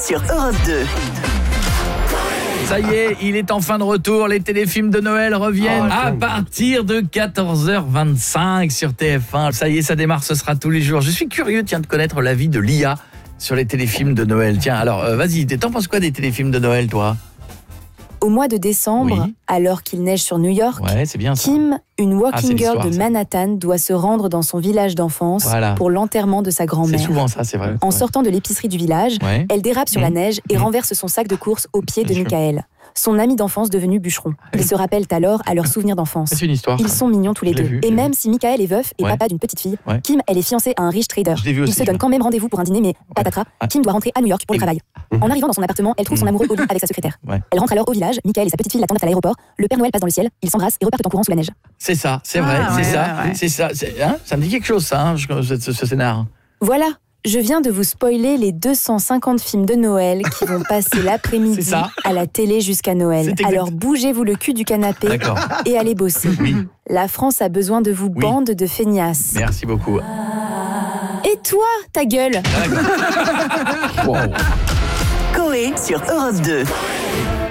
sur Europe 2. Ça y est, il est enfin de retour. Les téléfilms de Noël reviennent à partir de 14h25 sur TF1. Ça y est, ça démarre, ce sera tous les jours. Je suis curieux, de connaître l'avis de l'IA sur les téléfilms de Noël. Tiens, alors, vas-y, t'en penses quoi des téléfilms de Noël, toi ? Au mois de décembre, Oui. alors qu'il neige sur New York, Ouais, c'est bien ça. Kim, une walking c'est girl l'histoire, de ça. Manhattan, doit se rendre dans son village d'enfance Voilà. pour l'enterrement de sa C'est grand-mère. souvent ça, c'est vrai. En sortant de l'épicerie du village, Ouais. elle dérape sur la neige et renverse son sac de course aux pieds de Bien sûr. Michael, son ami d'enfance devenu bûcheron. Ils se rappellent alors à leurs souvenirs d'enfance. C'est une histoire. Ils sont mignons tous les Je l'ai deux. vu, Et je l'ai même si Michael est veuf et Ouais. papa d'une petite fille, Ouais. Kim, elle est fiancée à un riche trader. Je l'ai vu aussi, Ils se donnent ouais. quand même rendez-vous pour un dîner, mais patatras, Kim doit rentrer à New York pour le travail. En arrivant dans son appartement, elle trouve son amoureux au lit avec sa secrétaire. Ouais. Elle rentre alors au village, Michael et sa petite fille l'attendent à l'aéroport, le Père Noël passe dans le ciel, ils s'embrassent et repartent en courant sous la neige. C'est ça, c'est vrai, Ah, c'est ouais, ça, ouais, ouais. c'est ça. Ça me dit quelque chose, ça, hein, ce scénar. Voilà, je viens de vous spoiler les 250 films de Noël qui vont passer l'après-midi C'est ça. à la télé jusqu'à Noël. C'est exact. Alors bougez-vous le cul du canapé D'accord. et allez bosser. Oui. La France a besoin de vous, Oui. bande de feignasses. Merci beaucoup. Et toi, ta gueule Wow. Coé sur Europe 2.